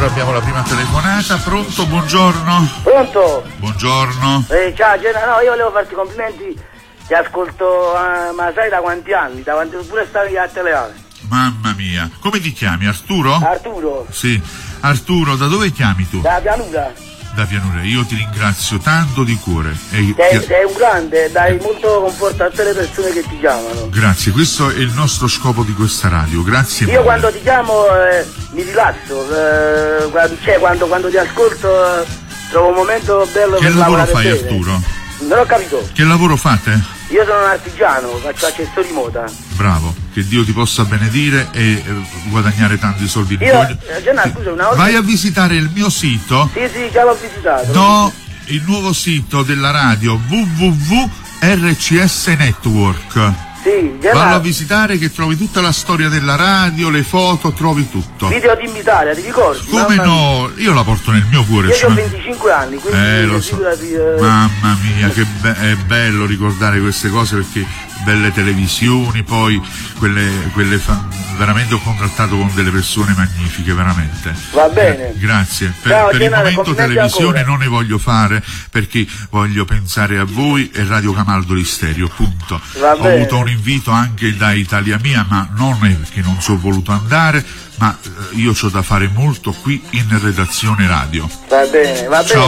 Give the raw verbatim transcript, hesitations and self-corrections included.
allora abbiamo la prima telefonata. Pronto, buongiorno. Pronto? Buongiorno. Eh, ciao, no, io volevo farti complimenti, ti ascolto, uh, ma sai da quanti anni? Da quanti pure stavi a Teleale. Mamma mia, come ti chiami? Arturo? Arturo. Sì, Arturo, da dove chiami tu? Da Pianura. Da Pianura, io ti ringrazio tanto di cuore. E sei, ti... sei un grande, dai molto conforto a tutte le persone che ti chiamano. Grazie, questo è il nostro scopo di questa radio, grazie. Io mille. quando ti chiamo eh, mi rilasso, eh, quando, cioè quando, quando ti ascolto eh, trovo un momento bello. Che per lavoro fai, bene. Arturo? Non ho capito. Che lavoro fate? Io sono un artigiano, faccio accessori moda. Bravo, che Dio ti possa benedire e eh, guadagnare tanti soldi. Io, eh, Gianna, scusa, una volta... Vai a visitare il mio sito. Sì, sì, già l'ho visitato. No, il nuovo sito della radio w w w punto r c s network. Sì, Gianna... Vallo a visitare che trovi tutta la storia della radio, le foto, trovi tutto. Video di Italia, ti ricordi? Come no? Io la porto nel mio cuore. Io cioè... ho venticinque anni, quindi eh, lo so. eh... Mamma mia, che be- è bello ricordare queste cose, perché belle televisioni, poi quelle, quelle fa- veramente ho contrattato con delle persone magnifiche, veramente. Va bene. Gra- grazie. Per, Ciao, per il Gennaro, momento televisione ancora. non ne voglio fare, perché voglio pensare a voi e Radio Camaldoli Stereo, punto. Va ho bene. avuto un invito anche da Italia Mia, ma non è perché non sono voluto andare, ma eh, io ho da fare molto qui in redazione radio. Va bene, va bene. Ciao.